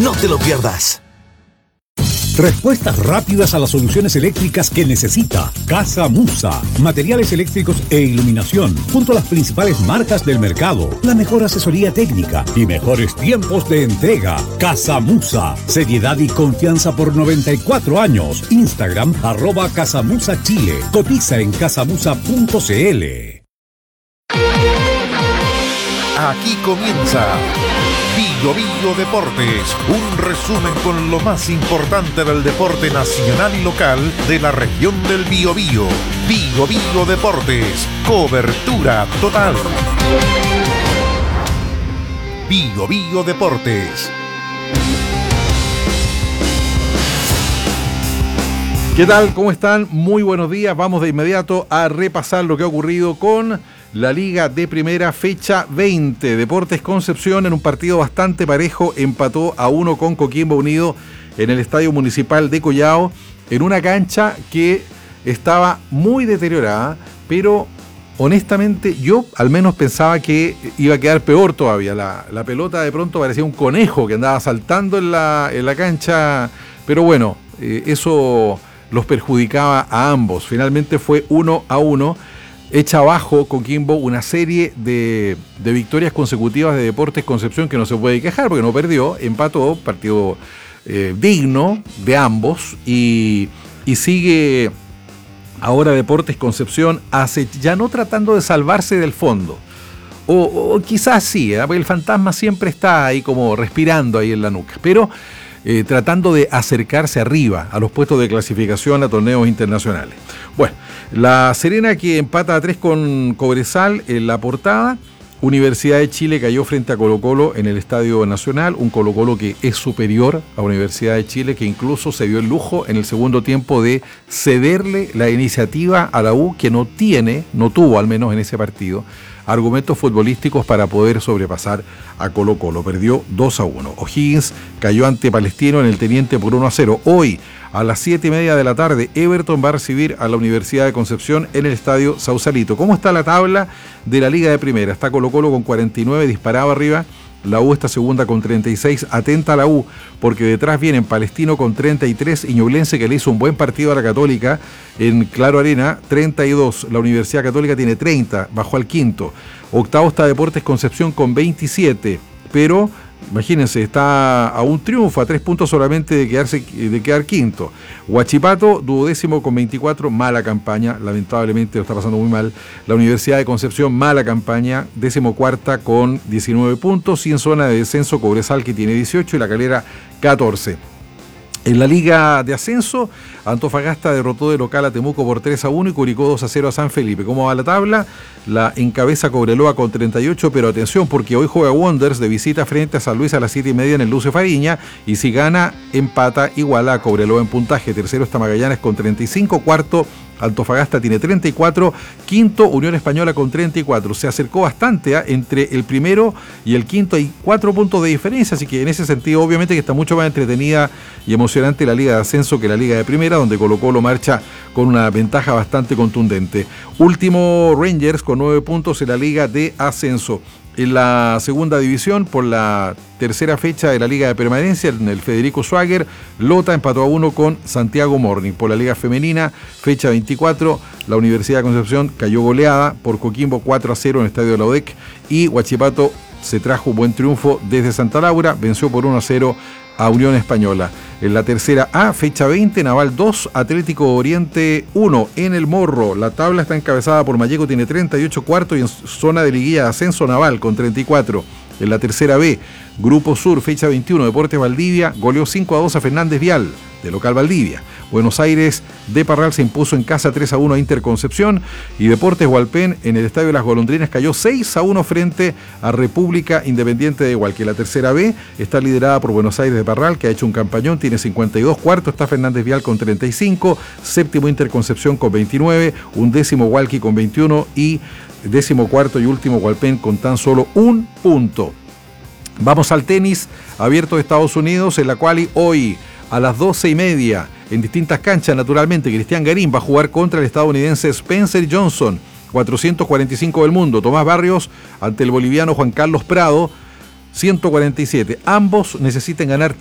No te lo pierdas. Respuestas rápidas a las soluciones eléctricas que necesita. Casa Musa. Materiales eléctricos e iluminación. Junto a las principales marcas del mercado. La mejor asesoría técnica y mejores tiempos de entrega. Casa Musa. Seriedad y confianza por 94 años. Instagram @CasaMusaChile. Cotiza en casamusa.cl. Aquí comienza Bio Bio Deportes, un resumen con lo más importante del deporte nacional y local de la región del Biobío. Bio Bio Deportes, cobertura total. Bio Bio Deportes. ¿Qué tal? ¿Cómo están? Muy buenos días. Vamos de inmediato a repasar lo que ha ocurrido con la Liga de Primera, fecha 20. Deportes Concepción, en un partido bastante parejo, empató a 1 con Coquimbo Unido en el Estadio Municipal de Collao, en una cancha que estaba muy deteriorada, pero honestamente yo al menos pensaba que iba a quedar peor todavía. La pelota de pronto parecía un conejo que andaba saltando en la cancha, pero bueno, eso los perjudicaba a ambos. Finalmente fue 1-1. Echa abajo Coquimbo una serie de victorias consecutivas de Deportes Concepción, que no se puede quejar porque no perdió, empató, partido digno de ambos, y sigue ahora Deportes Concepción ya no tratando de salvarse del fondo, o quizás sí, porque el fantasma siempre está ahí como respirando ahí en la nuca, pero tratando de acercarse arriba a los puestos de clasificación a torneos internacionales. Bueno, La Serena, que empata a 3 con Cobresal en la portada. Universidad de Chile cayó frente a Colo-Colo en el Estadio Nacional, un Colo-Colo que es superior a Universidad de Chile, que incluso se dio el lujo en el segundo tiempo de cederle la iniciativa a la U, que no tuvo al menos en ese partido, argumentos futbolísticos para poder sobrepasar a Colo-Colo. Perdió 2-1. O'Higgins cayó ante Palestino en el Teniente por 1-0. Hoy, a las 7:30 de la tarde, Everton va a recibir a la Universidad de Concepción en el Estadio Sausalito. ¿Cómo está la tabla de la Liga de Primera? Está Colo-Colo con 49, disparado arriba. La U está segunda con 36, atenta a la U, porque detrás vienen Palestino con 33, y Ñublense, que le hizo un buen partido a la Católica en Claro Arena, 32. La Universidad Católica tiene 30, bajó al quinto. Octavo está Deportes Concepción con 27, pero imagínense, está a un triunfo, a 3 puntos solamente de quedar quinto. Huachipato, duodécimo con 24, mala campaña, lamentablemente lo está pasando muy mal. La Universidad de Concepción, mala campaña, 14ª con 19 puntos, y en zona de descenso Cobresal, que tiene 18, y La Calera 14. En la Liga de Ascenso, Antofagasta derrotó de local a Temuco por 3-1 y Curicó 2-0 a San Felipe. ¿Cómo va la tabla? La encabeza Cobreloa con 38, pero atención, porque hoy juega Wanderers de visita frente a San Luis a las 7:30 en el Luce Fariña, y si gana, empata, iguala a Cobreloa en puntaje. Tercero está Magallanes con 35, cuarto Antofagasta tiene 34, quinto Unión Española con 34. Se acercó bastante, entre el primero y el quinto hay 4 puntos de diferencia, así que en ese sentido obviamente que está mucho más entretenida y emocionante la Liga de Ascenso que la Liga de Primera, donde Colo-Colo marcha con una ventaja bastante contundente. Último Rangers con 9 puntos en la Liga de Ascenso. En la segunda división, por la tercera fecha de la Liga de Permanencia, en el Federico Schwager, Lota empató a 1 con Santiago Morning. Por la Liga Femenina, fecha 24, la Universidad de Concepción cayó goleada por Coquimbo 4-0 en el Estadio de la UDEC, y Huachipato se trajo un buen triunfo desde Santa Laura, venció por 1-0 a Unión Española. En la tercera A, fecha 20, Naval 2, Atlético Oriente 1 en el Morro. La tabla está encabezada por Mayeco, tiene 38, cuarto, y en zona de liguilla de ascenso Naval con 34. En la tercera B, Grupo Sur, fecha 21, Deportes Valdivia goleó 5-2 a Fernández Vial, de local Valdivia. Buenos Aires de Parral se impuso en casa 3-1 a Interconcepción, y Deportes Hualpén en el Estadio de las Golondrinas cayó 6-1 frente a República Independiente de Hualque. La tercera B está liderada por Buenos Aires de Parral, que ha hecho un campañón, tiene 52, cuarto está Fernández Vial con 35, séptimo Interconcepción con 29, undécimo Hualqui con 21 y 14º y último Hualpén con tan solo un punto. Vamos al tenis abierto de Estados Unidos, en la cual hoy a las 12:30, en distintas canchas naturalmente, Cristian Garín va a jugar contra el estadounidense Spencer Johnson, 445 del mundo. Tomás Barrios ante el boliviano Juan Carlos Prado, 147. Ambos necesitan ganar